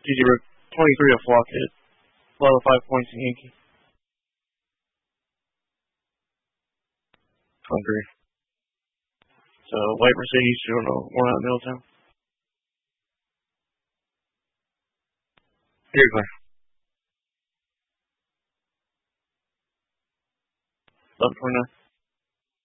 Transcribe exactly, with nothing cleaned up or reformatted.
G G Rook, twenty-three of flock hit. Level five points in Yankee. twenty-three. So, White Mercedes, shooting a one out of Middletown. Here you go. eleven twenty-nine.